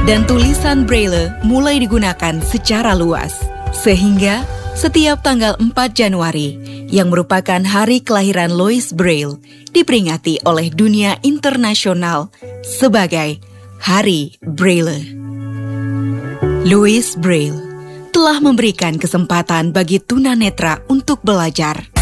dan tulisan Braille mulai digunakan secara luas. Sehingga setiap tanggal 4 Januari, yang merupakan hari kelahiran Louis Braille, diperingati oleh dunia internasional sebagai Hari Braille. Louis Braille telah memberikan kesempatan bagi tunanetra untuk belajar.